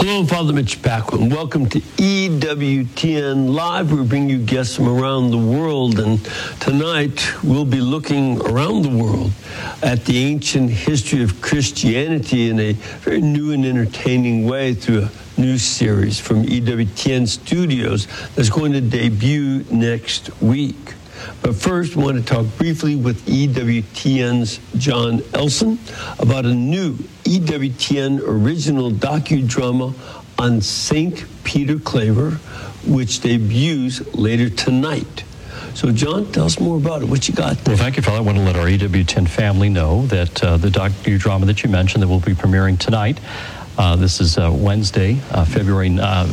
Hello, I'm Father Mitch Pacwa. Welcome to EWTN Live. We bring you guests from around the world, and tonight we'll be looking around the world at the ancient history of Christianity in a very new and entertaining way through a new series from EWTN Studios that's going to debut next week. But first, we want to talk briefly with EWTN's John Elson about a new EWTN original docudrama on St. Peter Claver, which debuts later tonight. So, John, tell us more about it. What you got there? Well, thank you, Father. I want to let our EWTN family know that the docudrama that you mentioned that will be premiering tonight. This is Wednesday, October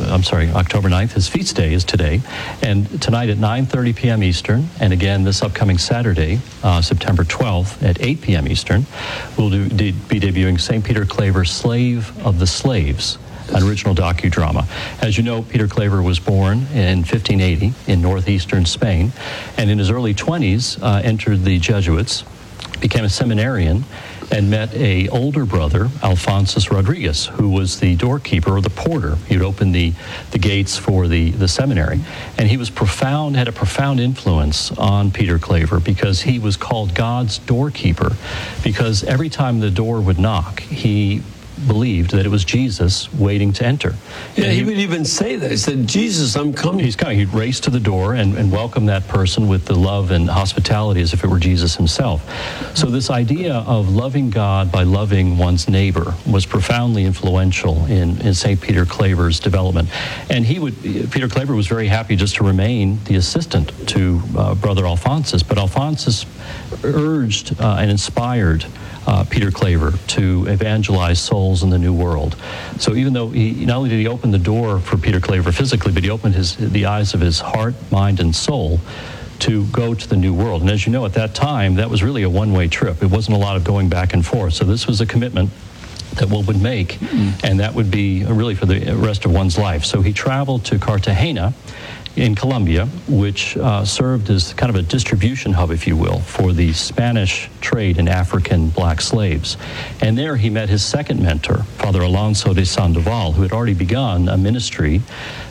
9th. His feast day is today. And tonight at 9:30 p.m. Eastern, and again this upcoming Saturday, September 12th at 8 p.m. Eastern, we'll be debuting St. Peter Claver, Slave of the Slaves, an original docudrama. As you know, Peter Claver was born in 1580 in northeastern Spain, and in his early 20s entered the Jesuits, became a seminarian, and met a older brother, Alphonsus Rodriguez, who was the doorkeeper or the porter. He would open the gates for the seminary. And he was had a profound influence on Peter Claver because he was called God's doorkeeper, because every time the door would knock, he believed that it was Jesus waiting to enter. Yeah, he would even say that. He said, Jesus, I'm coming. He's coming. He'd race to the door and welcome that person with the love and hospitality as if it were Jesus himself. So this idea of loving God by loving one's neighbor was profoundly influential in St. Peter Claver's development. And Peter Claver was very happy just to remain the assistant to Brother Alphonsus. But Alphonsus urged and inspired Peter Claver to evangelize souls in the New World. So even though not only did he open the door for Peter Claver physically, but he opened the eyes of his heart, mind, and soul to go to the New World. And as you know, at that time, that was really a one-way trip. It wasn't a lot of going back and forth. So this was a commitment that one would make, and that would be really for the rest of one's life. So he traveled to Cartagena in Colombia, which served as kind of a distribution hub, if you will, for the Spanish trade in African black slaves. And there he met his second mentor, Father Alonso de Sandoval, who had already begun a ministering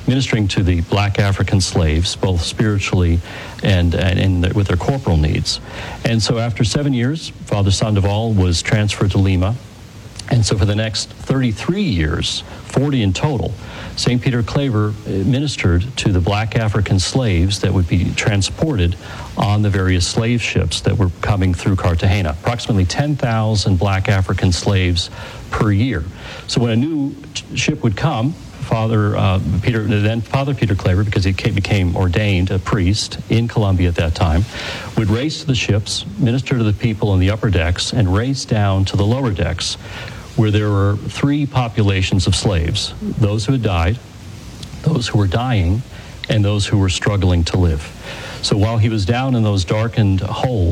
to the black African slaves, both spiritually and with their corporal needs. And so after 7 years, Father Sandoval was transferred to Lima. And so for the next 33 years, 40 in total, St. Peter Claver ministered to the black African slaves that would be transported on the various slave ships that were coming through Cartagena. Approximately 10,000 black African slaves per year. So when a new ship would come, Father Peter Claver, because he became ordained a priest in Colombia at that time, would race to the ships, minister to the people in the upper decks, and race down to the lower decks, where there were three populations of slaves: those who had died, those who were dying, and those who were struggling to live. So while he was down in those darkened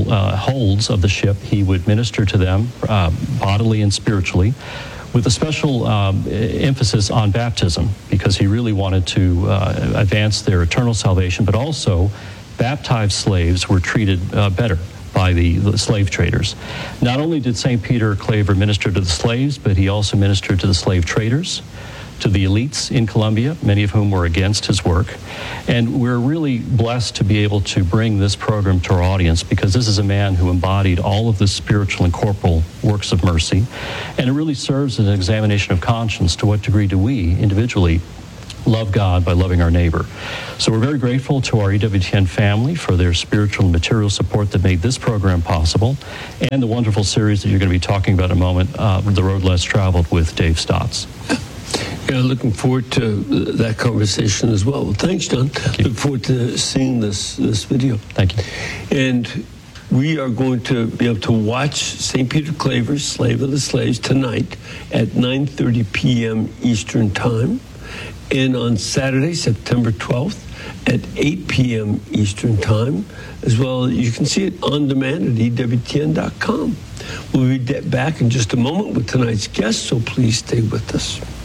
holds of the ship, he would minister to them bodily and spiritually, with a special emphasis on baptism, because he really wanted to advance their eternal salvation, but also baptized slaves were treated better by the slave traders. Not only did St. Peter Claver minister to the slaves, but he also ministered to the slave traders, to the elites in Colombia, many of whom were against his work. And we're really blessed to be able to bring this program to our audience, because this is a man who embodied all of the spiritual and corporal works of mercy. And it really serves as an examination of conscience. To what degree do we individually love God by loving our neighbor? So we're very grateful to our EWTN family for their spiritual and material support that made this program possible, and the wonderful series that you're going to be talking about in a moment, The Road Less Traveled with Dave Stotts. Yeah, looking forward to that conversation as well. Thanks, John. Look forward to seeing this video. Thank you. And we are going to be able to watch St. Peter Claver's Slave of the Slaves tonight at 9:30 p.m. Eastern Time, and on Saturday, September 12th at 8 p.m. Eastern Time. As well, you can see it on demand at EWTN.com. We'll be back in just a moment with tonight's guest, so please stay with us.